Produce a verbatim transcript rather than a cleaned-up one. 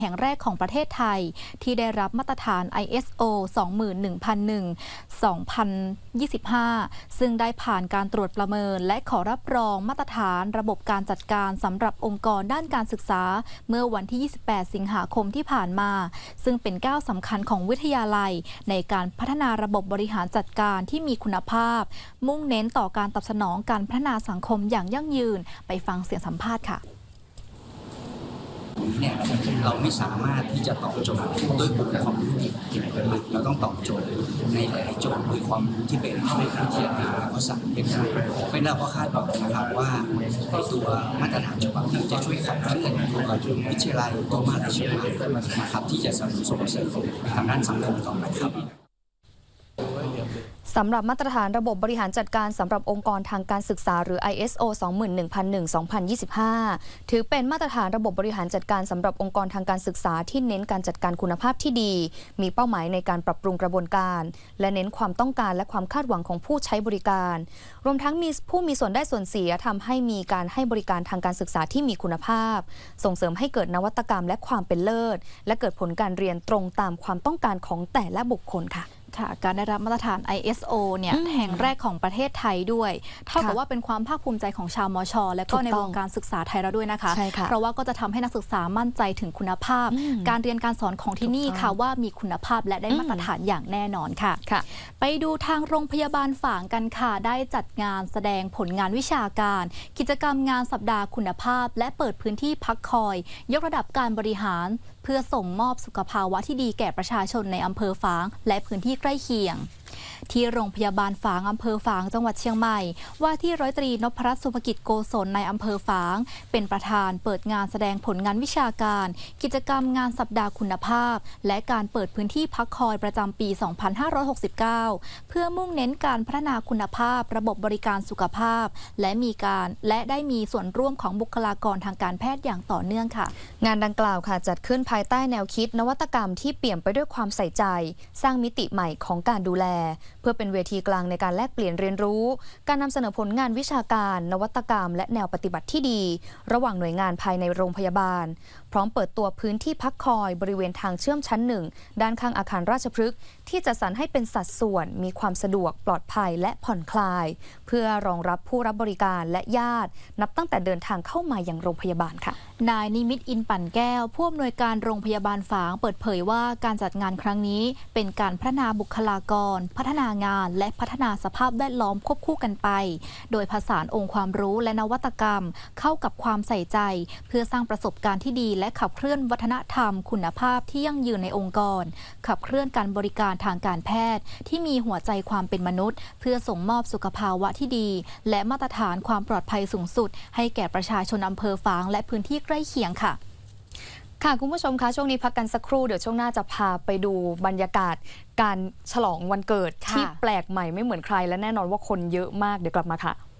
แห่งแรกของประเทศไทยที่ได้รับมาตรฐาน ไอ เอส โอ สองหมื่นหนึ่งพันหนึ่ง สองพันยี่สิบห้า ซึ่งได้ผ่านการตรวจประเมินและขอรับรองมาตรฐานระบบการจัดการสำหรับองค์กรด้านการศึกษาเมื่อวันที่ ยี่สิบแปด สิงหาคมที่ผ่านมาซึ่งเป็นก้าวสำคัญของวิทยาลัยในการพัฒนาระบบบริหารจัดการที่มีคุณภาพมุ่งเน้นต่อการตอบสนองการพัฒนาสังคมอย่างยั่งยืนไปฟังเสียงสัมภาษณ์ค่ะเนี่ยเราไม่สามารถที่จะตอบโจทย์ด้วยบุคลากรที่ดีเราต้องตอบโจทย์ในหลายๆโจทย์ด้วยความรู้ที่เป็นวิทยาการและก็สังคมเป็นได้เพราะเราก็คาดหวังนะครับว่าในตัวมาตรฐานฉบับนี้จะช่วยขับเคลื่อนตัววิทยาลัยตัวมหาวิทยาลัยนะครับที่จะส่งเสริมทางด้านสังคมต่อไปครับสำหรับมาตรฐานระบบบริหารจัดการสำหรับองค์กรทางการศึกษาหรือ ไอ เอส โอ สองหมื่นหนึ่งพันหนึ่ง สองพันยี่สิบห้า ถือเป็นมาตรฐานระบบบริหารจัดการสำหรับองค์กรทางการศึกษาที่เน้นการจัดการคุณภาพที่ดีมีเป้าหมายในการปรับปรุงกระบวนการและเน้นความต้องการและความคาดหวังของผู้ใช้บริการรวมทั้งมีผู้มีส่วนได้ส่วนเสียทำให้มีการให้บริการทางการศึกษาที่มีคุณภาพส่งเสริมให้เกิดนวัตกรรมและความเป็นเลิศและเกิดผลการเรียนตรงตามความต้องการของแต่ละบุคคลค่ะค่ะการได้รับมาตรฐาน ไอ เอส โอ เนี่ยแห่งแรกของประเทศไทยด้วยเท่ากับว่าเป็นความภาคภูมิใจของชาวมช.และก็ในวงการศึกษาไทยเราด้วยนะคะเพราะว่าก็จะทำให้นักศึกษามั่นใจถึงคุณภาพการเรียนการสอนของที่นี่ค่ะว่ามีคุณภาพและได้มาตรฐานอย่างแน่นอนค่ะไปดูทางโรงพยาบาลฝางกันค่ะได้จัดงานแสดงผลงานวิชาการกิจกรรมงานสัปดาห์คุณภาพและเปิดพื้นที่พักคอยยกระดับการบริหารเพื่อส่งมอบสุขภาวะที่ดีแก่ประชาชนในอำเภอฝางและพื้นที่ใกล้เคียงที่โรงพยาบาลฝางอำเภอฝางจังหวัดเชียงใหม่ว่าที่ร้อยตรีนพรัตน์สุภกิจโกศลในอำเภอฝางเป็นประธานเปิดงานแสดงผลงานวิชาการกิจกรรมงานสัปดาห์คุณภาพและการเปิดพื้นที่พักคอยประจำปี สองพันห้าร้อยหกสิบเก้า เพื่อมุ่งเน้นการพัฒนาคุณภาพระบบบริการสุขภาพและมีการและได้มีส่วนร่วมของบุคลากรทางการแพทย์อย่างต่อเนื่องค่ะงานดังกล่าวค่ะจัดขึ้นภายใต้แนวคิดนวัตกรรมที่เปี่ยมไปด้วยความใส่ใจสร้างมิติใหม่ของการดูแลเพื่อเป็นเวทีกลางในการแลกเปลี่ยนเรียนรู้การนำเสนอผลงานวิชาการนวัตกรรมและแนวปฏิบัติที่ดีระหว่างหน่วยงานภายในโรงพยาบาลพร้อมเปิดตัวพื้นที่พักคอยบริเวณทางเชื่อมชั้นหนึ่งด้านข้างอาคารราชพฤกษ์ที่จัดสรรให้เป็นสัดส่วนมีความสะดวกปลอดภัยและผ่อนคลายเพื่อรองรับผู้รับบริการและญาตินับตั้งแต่เดินทางเข้ามายังโรงพยาบาลค่ะนายนิมิตอินปั่นแก้วผู้อำนวยการโรงพยาบาลฝางเปิดเผยว่าการจัดงานครั้งนี้เป็นการพัฒนาบุคลากรพัฒนางานและพัฒนาสภาพแวดล้อมควบคู่กันไปโดยผสานองค์ความรู้และนวัตกรรมเข้ากับความใส่ใจเพื่อสร้างประสบการณ์ที่ดีและขับเคลื่อนวัฒนธรรมคุณภาพที่ยั่งยืนในองค์กรขับเคลื่อนการบริการทางการแพทย์ที่มีหัวใจความเป็นมนุษย์เพื่อส่งมอบสุขภาวะที่ดีและมาตรฐานความปลอดภัยสูงสุดให้แก่ประชาชนอำเภอฝางและพื้นที่ใกล้เคียงค่ะค่ะคุณผู้ชมคะช่วงนี้พักกันสักครู่เดี๋ยวช่วงหน้าจะพาไปดูบรรยากาศการฉลองวันเกิดที่แปลกใหม่ไม่เหมือนใครและแน่นอนว่าคนเยอะมากเดี๋ยวกลับมาค่ะ